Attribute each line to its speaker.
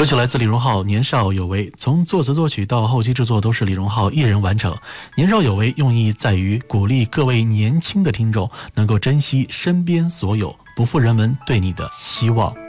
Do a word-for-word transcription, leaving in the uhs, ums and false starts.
Speaker 1: 歌曲来自李荣浩《年少有为》，从作词作曲到后期制作都是李荣浩一人完成。年少有为用意在于鼓励各位年轻的听众能够珍惜身边所有，不负人们对你的期望。